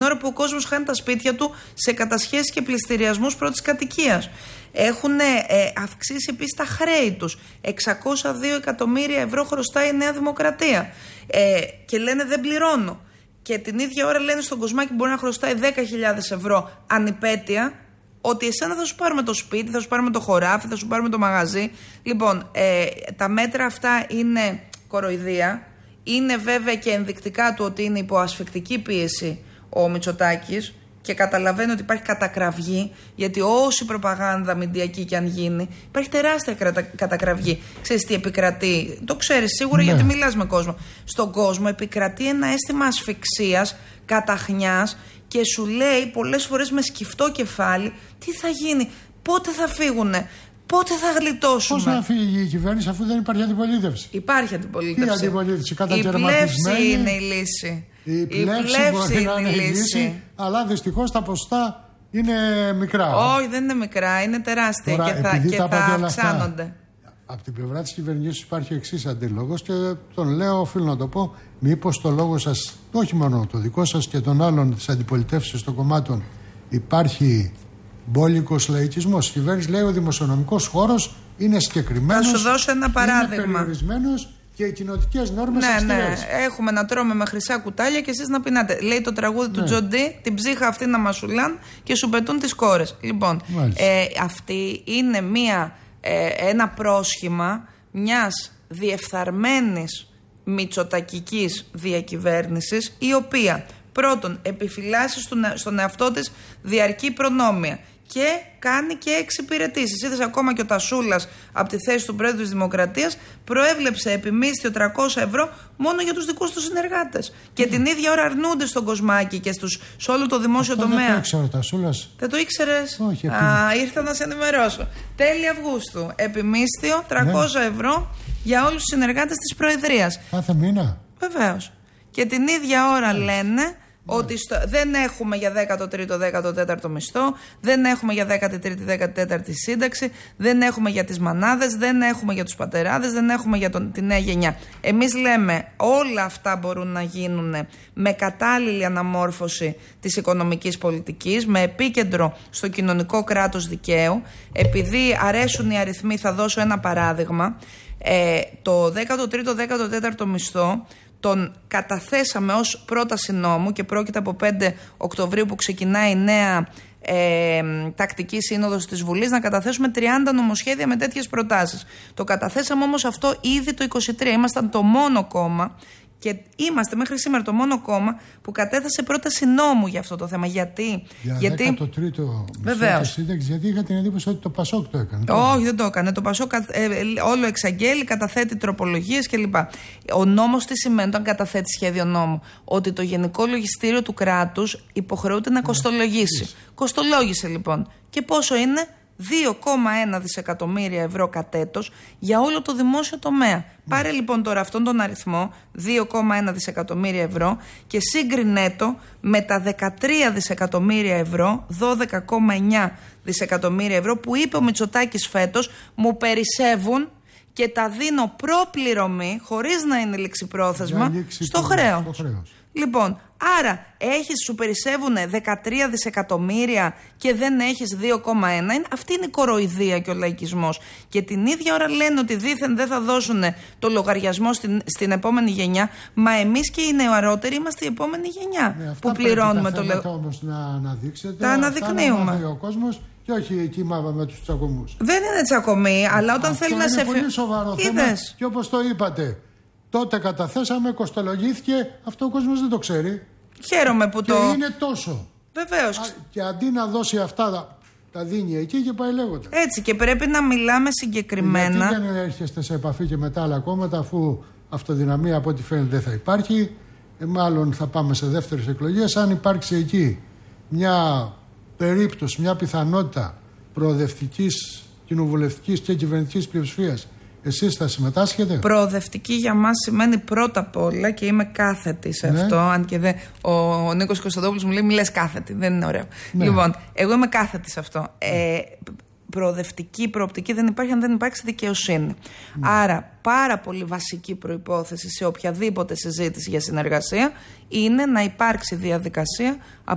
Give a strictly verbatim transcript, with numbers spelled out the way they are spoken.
ώρα που ο κόσμος χάνει τα σπίτια του σε κατασχέσεις και πληστηριασμούς πρώτης κατοικίας. Έχουν ε, αυξήσει επίσης τα χρέη τους. εξακόσια δύο εκατομμύρια ευρώ χρωστάει η Νέα Δημοκρατία. Ε, και λένε δεν πληρώνω. Και την ίδια ώρα λένε στον Κοσμάκη που μπορεί να χρωστάει δέκα χιλιάδες ευρώ ανυπέτεια, ότι εσένα θα σου πάρουμε το σπίτι, θα σου πάρουμε το χωράφι, θα σου πάρουμε το μαγαζί. Λοιπόν, ε, τα μέτρα αυτά είναι κοροϊδία. Είναι βέβαια και ενδεικτικά του ότι είναι υπό ασφικτική πίεση ο Μητσοτάκης και καταλαβαίνω ότι υπάρχει κατακραυγή, γιατί όση προπαγάνδα μηντιακή και αν γίνει, υπάρχει τεράστια κατακραυγή. Ξέρεις τι επικρατεί, το ξέρεις σίγουρα, ναι, γιατί μιλάς με κόσμο. Στον κόσμο επικρατεί ένα αίσθημα ασφυξίας, καταχνιάς, και σου λέει πολλές φορές με σκυφτό κεφάλι τι θα γίνει, πότε θα φύγουνε, πότε θα γλιτώσουμε. Πώς να φύγει η κυβέρνηση αφού δεν υπάρχει αντιπολίτευση? Υπάρχει αντιπολίτευση. Τι αντιπολίτευση? Η πλεύση είναι η λύση. Η πλεύση μπορεί να είναι η λύση, αλλά δυστυχώς τα ποσοστά είναι μικρά. Όχι, δεν είναι μικρά, είναι τεράστια. Τώρα, και θα, και θα αυξάνονται. Από την πλευρά της κυβερνήσεως υπάρχει εξής αντίλογος και τον λέω, οφείλω να το πω, μήπως το λόγο σας, όχι μόνο το δικό σας και των άλλων της αντιπολιτεύσεως των κομμάτων, υπάρχει μπόλικος λαϊκισμός. Η κυβέρνηση λέει ο δημοσιονομικός χώρος είναι συγκεκριμένος, θα σου δώσω ένα παράδειγμα. Είναι περιορισμένος και οι κοινοτικές νόρμες ναι, αυστηρές. Ναι, έχουμε να τρώμε με χρυσά κουτάλια και εσείς να πεινάτε. Λέει το τραγούδι ναι. του Τζοντί, την ψύχα αυτή να μασουλάν και σου πετούν τις κόρες. Λοιπόν, ε, αυτή είναι μία, ε, ένα πρόσχημα μιας διεφθαρμένης μητσοτακικής διακυβέρνησης, η οποία πρώτον επιφυλάσσει στον εαυτό της διαρκή προνόμια και κάνει και εξυπηρετήσεις. Είδες ακόμα και ο Τασούλας από τη θέση του Πρόεδρου της Δημοκρατίας προέβλεψε επιμίσθιο τριακόσια ευρώ μόνο για τους δικούς του συνεργάτες. Mm. Και την ίδια ώρα αρνούνται στον Κοσμάκη και στους, σε όλο το δημόσιο αυτό τομέα. Δεν το ήξερε ο Τασούλας. Δεν το ήξερες? Όχι. Α, ήρθα να σε ενημερώσω. Τέλη Αυγούστου. Επιμίσθιο τριακόσια ευρώ για όλους τους συνεργάτες της Προεδρίας. Κάθε μήνα. Βεβαίως. Και την ίδια ώρα λένε ότι στο, δεν έχουμε για δέκατο τρίτο δέκατο τέταρτο μισθό, δεν έχουμε για δέκατη τρίτη δέκατη τέταρτη σύνταξη, δεν έχουμε για τις μανάδες, δεν έχουμε για τους πατεράδες, δεν έχουμε για τον, τη νέα γενιά. Εμείς λέμε όλα αυτά μπορούν να γίνουν με κατάλληλη αναμόρφωση της οικονομικής πολιτικής, με επίκεντρο στο κοινωνικό κράτος δικαίου. Επειδή αρέσουν οι αριθμοί, θα δώσω ένα παράδειγμα. Ε, το δέκατο τρίτο δέκατο τέταρτο μισθό τον καταθέσαμε ως πρόταση νόμου και πρόκειται από πέντε Οκτωβρίου που ξεκινάει η νέα ε, τακτική σύνοδος της Βουλής να καταθέσουμε τριάντα νομοσχέδια με τέτοιες προτάσεις. Το καταθέσαμε όμως αυτό ήδη το είκοσι τρία. Ήμασταν το μόνο κόμμα και είμαστε μέχρι σήμερα το μόνο κόμμα που κατέθεσε πρόταση νόμου για αυτό το θέμα. Γιατί? Για γιατί... δέκατο τρίτο μισθό σύνταξη, γιατί είχα την εντύπωση ότι το Πασόκ το έκανε. Όχι, δεν το έκανε. Το Πασόκ ε, όλο εξαγγέλει, καταθέτει τροπολογίες κλπ. Ο νόμος τι σημαίνει όταν καταθέτει σχέδιο νόμου? Ότι το Γενικό Λογιστήριο του κράτους υποχρεούται να κοστολογήσει. Yeah. Κοστολόγησε λοιπόν. Και πόσο είναι? δύο κόμμα ένα δισεκατομμύρια ευρώ κατ' έτος για όλο το δημόσιο τομέα. Mm. Πάρε λοιπόν τώρα αυτόν τον αριθμό, δύο κόμμα ένα δισεκατομμύρια ευρώ, και σύγκρινέ το με τα δεκατρία δισεκατομμύρια ευρώ, δώδεκα κόμμα εννιά δισεκατομμύρια ευρώ που είπε ο Μητσοτάκης φέτος μου περισσεύουν και τα δίνω προπληρωμή, χωρίς να είναι ληξιπρόθεσμα, στο χρέος. χρέος. Λοιπόν, άρα έχεις, σου περισσεύουν δεκατρία δισεκατομμύρια και δεν έχεις δύο κόμμα ένα. Αυτή είναι η κοροϊδία και ο λαϊκισμός. Και την ίδια ώρα λένε ότι δήθεν δεν θα δώσουν το λογαριασμό στην, στην επόμενη γενιά. Μα εμείς και οι νεαρότεροι είμαστε η επόμενη γενιά ναι, που πληρώνουμε το λογαριασμό. Όμως να αναδείξετε. Τα αναδεικνύουμε. Αυτά να ο κόσμος και όχι εκεί με τους τσακωμούς. Δεν είναι τσακωμοί, αλλά όταν αυτό θέλει να σε. Είναι πολύ σοβαρό θέμα. Και όπως το είπατε. Τότε καταθέσαμε, κοστολογήθηκε, αυτό ο κόσμος δεν το ξέρει. Χαίρομαι που και το. Και είναι τόσο. Βεβαίως. Και αντί να δώσει αυτά, τα, τα δίνει εκεί και πάει λέγοντα. Έτσι, και πρέπει να μιλάμε συγκεκριμένα. Γιατί δεν έρχεστε σε επαφή και με τα άλλα κόμματα, αφού αυτοδυναμία από ό,τι φαίνεται δεν θα υπάρχει. Ε, μάλλον θα πάμε σε δεύτερες εκλογές. Αν υπάρξει εκεί μια περίπτωση, μια πιθανότητα προοδευτικής, κοινοβουλευτικής και κυβερνητικής πλειοψηφίας, εσείς θα συμμετάσχετε? Προοδευτική για μας σημαίνει πρώτα απ' όλα, και είμαι κάθετη σε ναι. αυτό. Αν και δεν, ο, ο Νίκος Κωνσταντόπουλος μου λέει μη λες κάθετη, δεν είναι ωραίο. Ναι. Λοιπόν, εγώ είμαι κάθετη σε αυτό. Ε, προοδευτική, προοπτική δεν υπάρχει αν δεν υπάρξει δικαιοσύνη. Ναι. Άρα, πάρα πολύ βασική προϋπόθεση σε οποιαδήποτε συζήτηση για συνεργασία είναι να υπάρξει διαδικασία